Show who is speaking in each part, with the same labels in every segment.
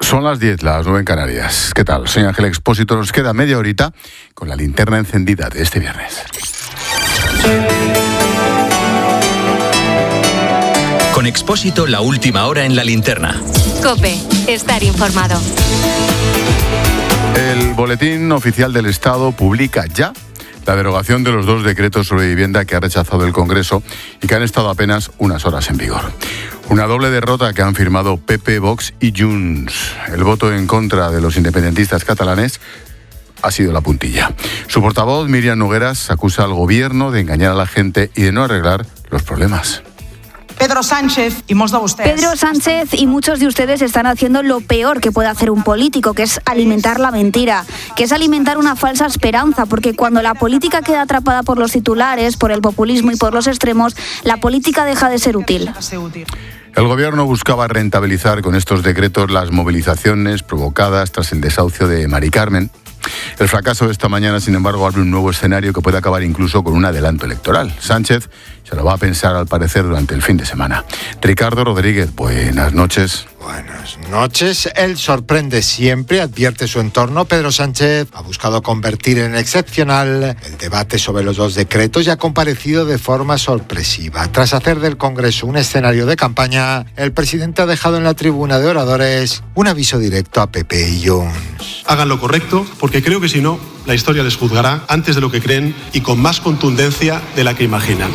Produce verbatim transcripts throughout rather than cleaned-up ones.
Speaker 1: Son las diez, las nueve en Canarias. ¿Qué tal? Soy Ángel Expósito. Nos queda media horita con la linterna encendida de este viernes.
Speaker 2: Con Expósito, la última hora en la linterna.
Speaker 3: COPE, estar informado.
Speaker 1: El Boletín Oficial del Estado publica ya la derogación de los dos decretos sobre vivienda que ha rechazado el Congreso y que han estado apenas unas horas en vigor. Una doble derrota que han firmado P P, Vox y Junts. El voto en contra de los independentistas catalanes ha sido la puntilla. Su portavoz, Míriam Nogueras, acusa al gobierno de engañar a la gente y de no arreglar los problemas.
Speaker 4: Pedro Sánchez y muchos de ustedes.
Speaker 5: Pedro Sánchez y muchos de ustedes están haciendo lo peor que puede hacer un político, que es alimentar la mentira, que es alimentar una falsa esperanza, porque cuando la política queda atrapada por los titulares, por el populismo y por los extremos, la política deja de ser útil.
Speaker 1: El gobierno buscaba rentabilizar con estos decretos las movilizaciones provocadas tras el desahucio de Mari Carmen. El fracaso de esta mañana, sin embargo, abre un nuevo escenario que puede acabar incluso con un adelanto electoral. Sánchez se lo va a pensar, al parecer, durante el fin de semana. Ricardo Rodríguez, buenas noches.
Speaker 6: Buenas noches. Él sorprende siempre, advierte su entorno. Pedro Sánchez ha buscado convertir en excepcional el debate sobre los dos decretos y ha comparecido de forma sorpresiva. Tras hacer del Congreso un escenario de campaña, el presidente ha dejado en la tribuna de oradores un aviso directo a P P y Junts.
Speaker 7: Hagan lo correcto, porque creo que si no, la historia les juzgará antes de lo que creen y con más contundencia de la que imaginan.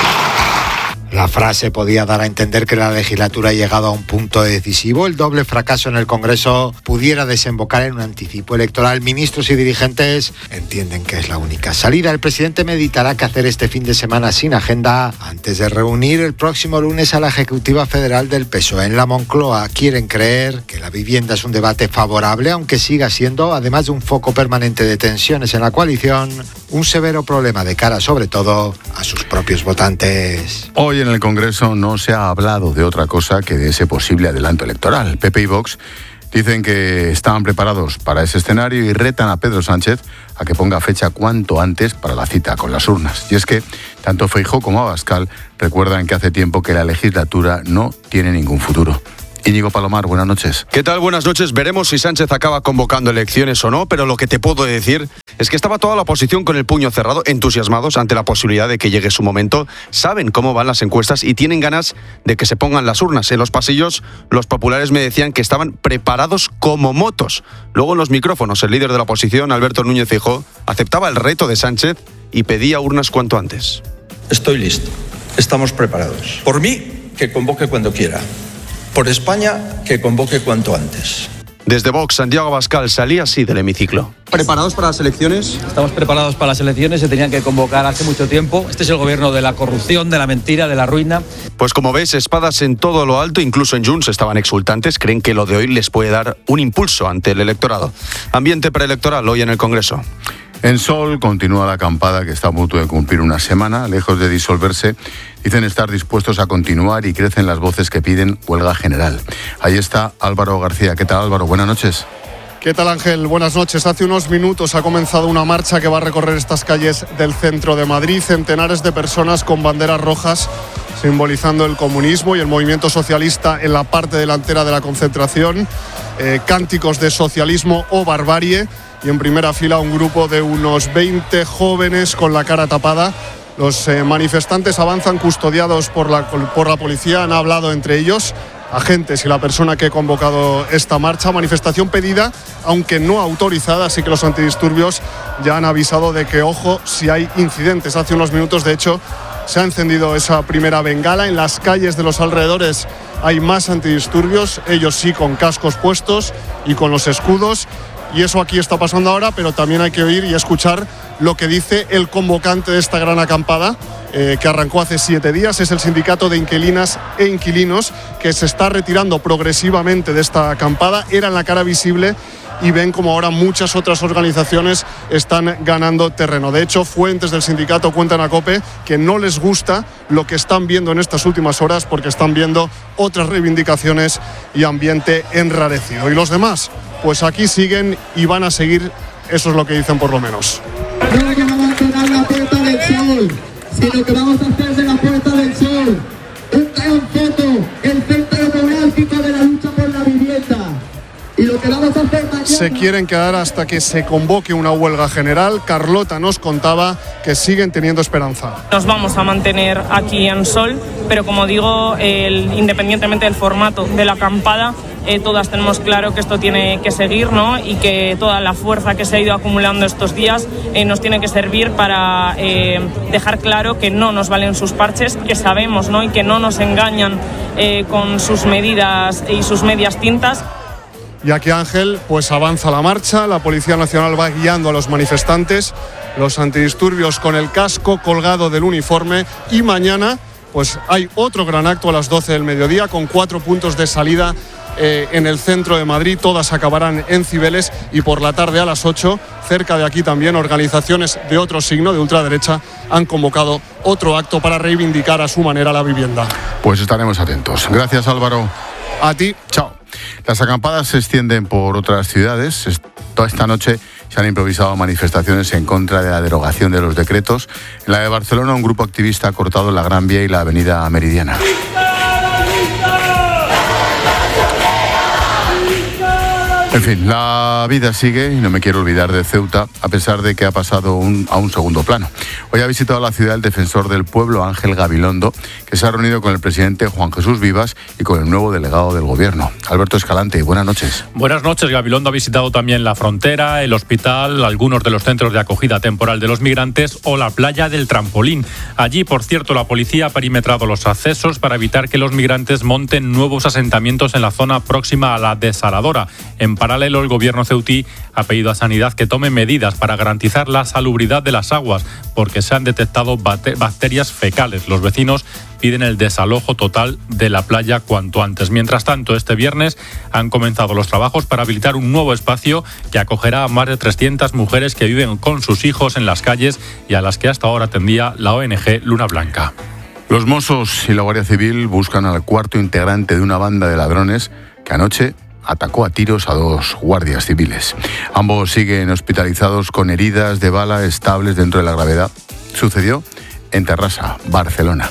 Speaker 6: La frase podía dar a entender que la legislatura ha llegado a un punto decisivo. El doble fracaso en el Congreso pudiera desembocar en un anticipo electoral. Ministros y dirigentes entienden que es la única salida. El presidente meditará qué hacer este fin de semana sin agenda antes de reunir el próximo lunes a la Ejecutiva Federal del P S O E. En la Moncloa quieren creer que la vivienda es un debate favorable, aunque siga siendo, además de un foco permanente de tensiones en la coalición, un severo problema de cara, sobre todo, a sus propios votantes.
Speaker 1: Hoy en el Congreso no se ha hablado de otra cosa que de ese posible adelanto electoral. P P y Vox dicen que estaban preparados para ese escenario y retan a Pedro Sánchez a que ponga fecha cuanto antes para la cita con las urnas. Y es que tanto Feijóo como Abascal recuerdan que hace tiempo que la legislatura no tiene ningún futuro. Íñigo Palomar, buenas noches.
Speaker 8: ¿Qué tal? Buenas noches. Veremos si Sánchez acaba convocando elecciones o no, pero lo que te puedo decir es que estaba toda la oposición con el puño cerrado, entusiasmados ante la posibilidad de que llegue su momento. Saben cómo van las encuestas y tienen ganas de que se pongan las urnas. En los pasillos, los populares me decían que estaban preparados como motos. Luego en los micrófonos, el líder de la oposición, Alberto Núñez Feijóo, aceptaba el reto de Sánchez y pedía urnas cuanto antes.
Speaker 9: Estoy listo. Estamos preparados. Por mí, que convoque cuando quiera. Por España, que convoque cuanto antes.
Speaker 8: Desde Vox, Santiago Abascal salía así del hemiciclo.
Speaker 10: ¿Preparados para las elecciones? Estamos preparados para las elecciones, se tenían que convocar hace mucho tiempo. Este es el gobierno de la corrupción, de la mentira, de la ruina.
Speaker 8: Pues como ves, espadas en todo lo alto, incluso en Junts estaban exultantes, creen que lo de hoy les puede dar un impulso ante el electorado. Ambiente preelectoral hoy en el Congreso.
Speaker 1: En Sol continúa la acampada que está a punto de cumplir una semana. Lejos de disolverse, dicen estar dispuestos a continuar y crecen las voces que piden huelga general. Ahí está Álvaro García. ¿Qué tal, Álvaro? Buenas noches.
Speaker 11: ¿Qué tal, Ángel? Buenas noches. Hace unos minutos ha comenzado una marcha que va a recorrer estas calles del centro de Madrid. Centenares de personas con banderas rojas simbolizando el comunismo y el movimiento socialista en la parte delantera de la concentración. Eh, cánticos de socialismo o barbarie. Y en primera fila un grupo de unos veinte jóvenes con la cara tapada. Los eh, manifestantes avanzan custodiados por la, por la policía. Han hablado entre ellos agentes y la persona que ha convocado esta marcha. Manifestación pedida, aunque no autorizada, así que los antidisturbios ya han avisado de que, ojo, si hay incidentes. Hace unos minutos, de hecho, se ha encendido esa primera bengala. En las calles de los alrededores hay más antidisturbios, ellos sí con cascos puestos y con los escudos. Y eso aquí está pasando ahora, pero también hay que oír y escuchar lo que dice el convocante de esta gran acampada, eh, que arrancó hace siete días. Es el sindicato de inquilinas e inquilinos, que se está retirando progresivamente de esta acampada. Eran la cara visible y ven como ahora muchas otras organizaciones están ganando terreno. De hecho, fuentes del sindicato cuentan a COPE que no les gusta lo que están viendo en estas últimas horas, porque están viendo otras reivindicaciones y ambiente enrarecido. ¿Y los demás? Pues aquí siguen y van a seguir, eso es lo que dicen por lo menos.
Speaker 12: No vamos a abandonar la Puerta del Sol, sino que vamos a hacer de la Puerta del Sol un gran foco, el centro neurálgico de la lucha por la vivienda. Y lo que vamos a hacer mañana...
Speaker 11: Se quieren quedar hasta que se convoque una huelga general. Carlota nos contaba que siguen teniendo esperanza.
Speaker 13: Nos vamos a mantener aquí en Sol, pero como digo, el, independientemente del formato de la acampada, eh, todas tenemos claro que esto tiene que seguir, ¿no? Y que toda la fuerza que se ha ido acumulando estos días eh, nos tiene que servir para eh, dejar claro que no nos valen sus parches, que sabemos, ¿no? Y que no nos engañan eh, con sus medidas y sus medias tintas.
Speaker 11: Y aquí, Ángel, pues avanza la marcha, la Policía Nacional va guiando a los manifestantes, los antidisturbios con el casco colgado del uniforme, y mañana pues hay otro gran acto a las doce del mediodía con cuatro puntos de salida eh, en el centro de Madrid, todas acabarán en Cibeles, y por la tarde a las ocho, cerca de aquí también, organizaciones de otro signo, de ultraderecha, han convocado otro acto para reivindicar a su manera la vivienda.
Speaker 1: Pues estaremos atentos. Gracias, Álvaro.
Speaker 11: A ti.
Speaker 1: Chao. Las acampadas se extienden por otras ciudades. Toda esta noche se han improvisado manifestaciones en contra de la derogación de los decretos. En la de Barcelona, un grupo activista ha cortado la Gran Vía y la Avenida Meridiana. En fin, la vida sigue y no me quiero olvidar de Ceuta, a pesar de que ha pasado un, a un segundo plano. Hoy ha visitado la ciudad el defensor del pueblo, Ángel Gabilondo, que se ha reunido con el presidente Juan Jesús Vivas y con el nuevo delegado del gobierno. Alberto Escalante, buenas noches.
Speaker 14: Buenas noches. Gabilondo ha visitado también la frontera, el hospital, algunos de los centros de acogida temporal de los migrantes o la playa del Trampolín. Allí, por cierto, la policía ha perimetrado los accesos para evitar que los migrantes monten nuevos asentamientos en la zona próxima a la desaladora. En paralelo, el gobierno ceutí ha pedido a Sanidad que tome medidas para garantizar la salubridad de las aguas, porque se han detectado bacterias fecales. Los vecinos piden el desalojo total de la playa cuanto antes. Mientras tanto, este viernes han comenzado los trabajos para habilitar un nuevo espacio que acogerá a más de trescientas mujeres que viven con sus hijos en las calles y a las que hasta ahora atendía la O N G Luna Blanca.
Speaker 1: Los Mossos y la Guardia Civil buscan al cuarto integrante de una banda de ladrones que anoche atacó a tiros a dos guardias civiles. Ambos siguen hospitalizados con heridas de bala estables dentro de la gravedad. Sucedió en Terrassa, Barcelona.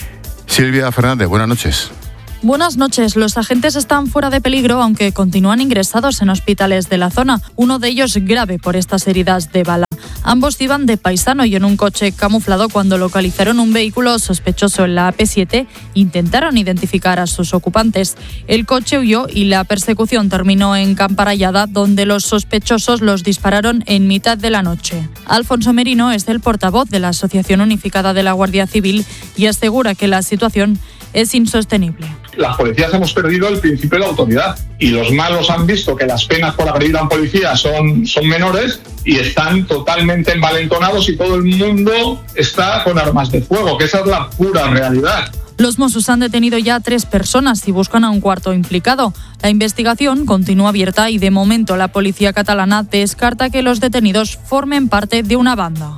Speaker 1: Silvia Fernández, buenas noches.
Speaker 15: Buenas noches. Los agentes están fuera de peligro, aunque continúan ingresados en hospitales de la zona, uno de ellos grave por estas heridas de bala. Ambos iban de paisano y en un coche camuflado. Cuando localizaron un vehículo sospechoso en la A P siete, intentaron identificar a sus ocupantes. El coche huyó y la persecución terminó en Camparallada, donde los sospechosos los dispararon en mitad de la noche. Alfonso Merino es el portavoz de la Asociación Unificada de la Guardia Civil y asegura que la situación es insostenible.
Speaker 16: Las policías hemos perdido el principio de la autoridad y los malos han visto que las penas por agredir a un policía son, son menores y están totalmente envalentonados y todo el mundo está con armas de fuego, que esa es la pura realidad.
Speaker 15: Los Mossos han detenido ya a tres personas y buscan a un cuarto implicado. La investigación continúa abierta y de momento la policía catalana descarta que los detenidos formen parte de una banda.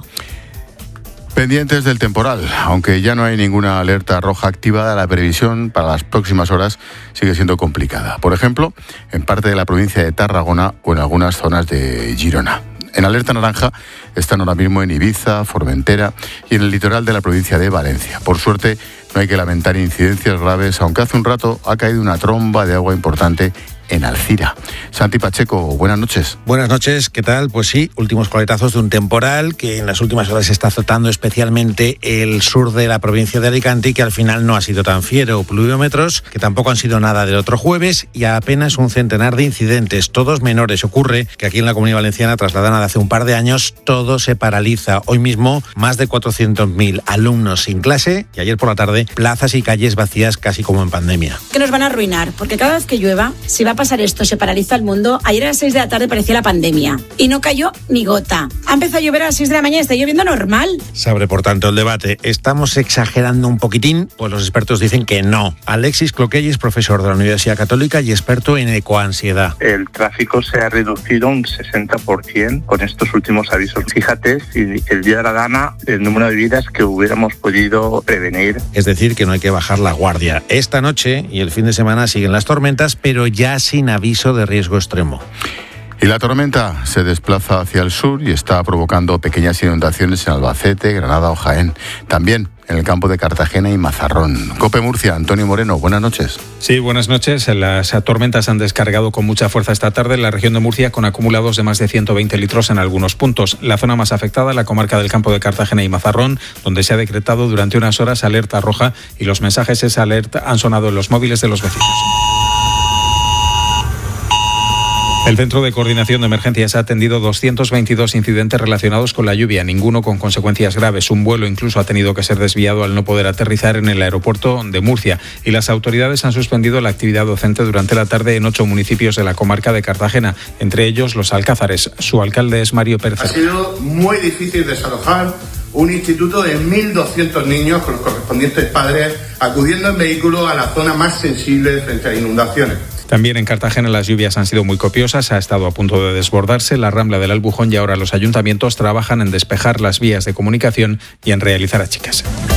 Speaker 1: Pendientes del temporal, aunque ya no hay ninguna alerta roja activada, la previsión para las próximas horas sigue siendo complicada. Por ejemplo, en parte de la provincia de Tarragona o en algunas zonas de Girona. En alerta naranja están ahora mismo en Ibiza, Formentera y en el litoral de la provincia de Valencia. Por suerte, no hay que lamentar incidencias graves, aunque hace un rato ha caído una tromba de agua importante en Alcira. Santi Pacheco, buenas noches.
Speaker 17: Buenas noches, ¿qué tal? Pues sí, últimos coletazos de un temporal que en las últimas horas está azotando especialmente el sur de la provincia de Alicante y que al final no ha sido tan fiero. Pluviómetros que tampoco han sido nada del otro jueves y a apenas un centenar de incidentes, todos menores. Ocurre que aquí en la Comunidad Valenciana, tras la dana de hace un par de años, todo se paraliza. Hoy mismo, más de cuatrocientos mil alumnos sin clase y ayer por la tarde, plazas y calles vacías casi como en pandemia.
Speaker 18: Que nos van a arruinar, porque cada vez que llueva, si va a pasar esto, se paraliza el mundo. Ayer a las seis de la tarde parecía la pandemia y no cayó ni gota. Ha empezado a llover a las seis de la mañana y está lloviendo normal.
Speaker 17: Se abre por tanto el debate. ¿Estamos exagerando un poquitín? Pues los expertos dicen que no. Alexis Cloquell es profesor de la Universidad Católica y experto en ecoansiedad.
Speaker 19: El tráfico se ha reducido un sesenta por ciento con estos últimos avisos. Fíjate si el día de la dana el número de vidas que hubiéramos podido prevenir.
Speaker 17: Es decir, que no hay que bajar la guardia. Esta noche y el fin de semana siguen las tormentas, pero ya sin aviso de riesgo extremo.
Speaker 1: Y la tormenta se desplaza hacia el sur y está provocando pequeñas inundaciones en Albacete, Granada o Jaén. También en el campo de Cartagena y Mazarrón. COPE Murcia, Antonio Moreno, buenas noches.
Speaker 20: Sí, buenas noches. Las tormentas han descargado con mucha fuerza esta tarde en la región de Murcia, con acumulados de más de ciento veinte litros en algunos puntos. La zona más afectada, la comarca del campo de Cartagena y Mazarrón, donde se ha decretado durante unas horas alerta roja y los mensajes de esa alerta han sonado en los móviles de los vecinos. El Centro de Coordinación de Emergencias ha atendido doscientos veintidós incidentes relacionados con la lluvia, ninguno con consecuencias graves. Un vuelo incluso ha tenido que ser desviado al no poder aterrizar en el aeropuerto de Murcia. Y las autoridades han suspendido la actividad docente durante la tarde en ocho municipios de la comarca de Cartagena, entre ellos Los Alcázares. Su alcalde es Mario Pérez.
Speaker 21: Ha sido muy difícil desalojar un instituto de mil doscientos niños con los correspondientes padres acudiendo en vehículo a la zona más sensible frente a inundaciones.
Speaker 20: También en Cartagena las lluvias han sido muy copiosas, ha estado a punto de desbordarse la Rambla del Albujón y ahora los ayuntamientos trabajan en despejar las vías de comunicación y en realizar achiques.